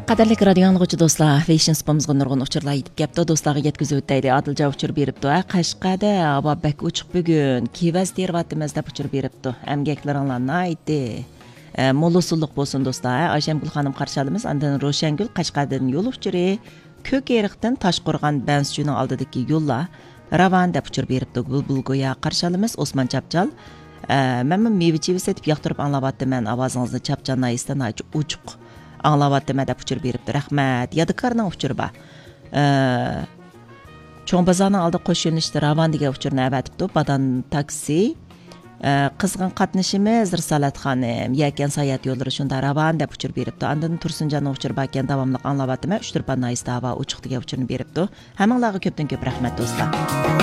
Qadarlik radio anlıqçı dostlar, Vision spamımızga nurgun uçurlar yetip kepti. Dostlarga yetkizib o'taydi. Adilja uçur beripti. Qashqada havo bak uchiq bugun. Kivas teryapmiz deb uçur beripti. Emgaklaringlarni aytdi. Mo'lusulluq bo'lsin do'stlar. Ayşemgul xonim qarshi olamiz. Andan Ro'shangul Qashqadan yo'l uchiri. Ko'keriqdan Toshqo'rg'on Bansjuning oldidagi yo'llar ravan deb uçur beripti. Bulbulgo'ya qarshi olamiz. Osmon Chapchal. Men mevichivi setib yoqtirib anglayapman. Ovozingizni Chapchalni esdan uchuq anglayapti deb uçur beripti. Rahmat. Yadikarning uçuri bor. Cho'ng bozorning oldi qo'sh yo'nalishda ravan degan uçurni avatibdi. Badan taksi. Qizg'in qatnashimiz Risolat xonim yakan sayat yo'llari shunda ravan deb uçur beribdi. Andan Tursunjonning uçuri bor ekan davomli anglayapman. 3-4 panna havo uchiq degan uçurni beribdi. Hammanglarga ko'pdan ko'p rahmat do'stlar.